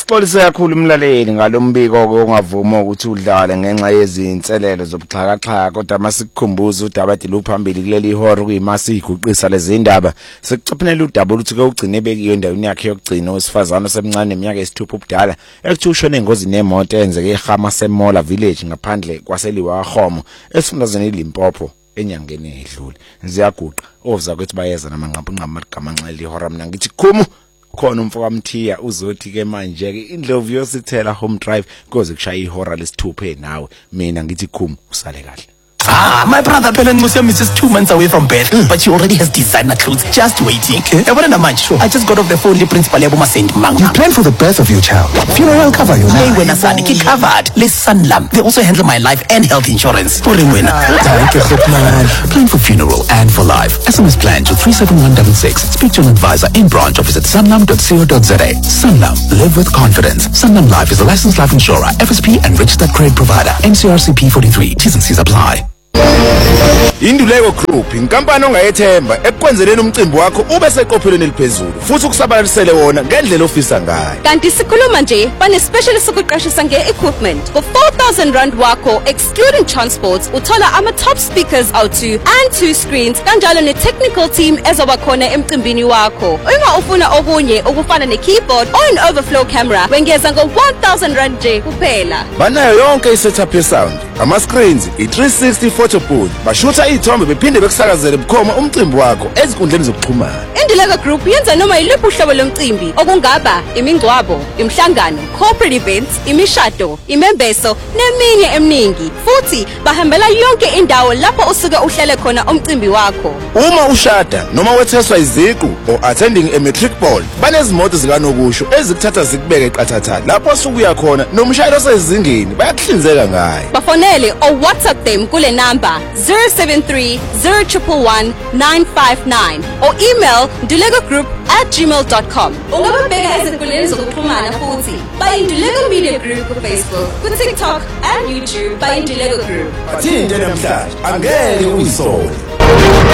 Sixolise kakhulu umlaleli ngalombiko ongavuma ukuthi udlale ngenxa yezinselelo zobuxhakaxhaka kodwa masikukhumbuza udaba dilu phambili kuleli ihora kuyimasi iguqisa lezi ndaba sekucophenela udaba ukuthi ke ugcine bekiyo endaweni yakhe yokugcina osifazana semncane eminyaka esithupha ubudala ekuthusho engozini yemoto enzeke eHama Semola village ngaphandle kwaseliwa Khomo esifundazweni iLimpopo enyangeni edlule ziyaguqa ovuza ukuthi bayeza namanqampunqa amagamanxele ihora mina ngithi khumu khona umfoka Mthiya uzothi ke manje ke indlovu yosithela home drive koze kushaya ihora lesithuphe nawe mina ngithi khumu usale kahle. My brother Pelen Musem is 2 months away from birth, but she already has designer clothes just waiting. I want a man, sure. I just got off the phone with Principal Yaboma Saint Mang. You plan for the birth of your child. Funeral cover your life. When a son is covered, let's Sanlam. They also handle my life and health insurance. For him, when plan for funeral and for life. SMS plan to 37166. Speak to an advisor in branch or visit sanlam.co.za. Sanlam. Live with confidence. Sanlam Life is a licensed life insurer, FSP and registered credit provider. NCRCP 43. T's and C's apply. Induleko Group inkampani ongayethemba ekwenzeleni umcimbi wakho ube seqophelweni eliphezulu futhi ukusabalisele wona ngendlela ofisa ngayo. Kanti sikhuluma nje bane special sokuqashisa nge-equipment for 4,000 rand wakho excluding transport uthola ama top speakers out2 and 2 screens kanjalo ne technical team ezoba khona emcimbini wakho. Uma ufuna okunye okufana ne keyboard or an overflow camera wengeza ngo 1,000 rand nje kuphela. Banayo yonke isetup ye sound, ama screens, i360 photo booth, bashutha ithombe bephinde bekusakazele bukhoma umcimbi wakho ezinkundleni zokuxhumana. Induleko Group yenza noma yiliphi uhlobo lomcimbi okungaba imingcwabo, imhlangano, corporate events, imishado, imembeso neminye eminingi. Futhi bahambela yonke indawo lapho usuke uhlele khona umcimbi wakho. Uma ushada noma wetheswa iziqu or attending a matric ball, banezimoto zikanokusho ezikuthatha zikubeke eqathatha lapho usukuya khona nomshayeli osezingeni bayakuhlinzeka ngayo. Bafonele or WhatsApp them kule number 073 0111 959 or email ndulegogroup@gmail.com. Ungababheka ezinkundleni zokuxhumana futhi bayindulego media group ku Facebook, ku TikTok and YouTube bayindulego group. Athinte namhlanje angeke uyisole.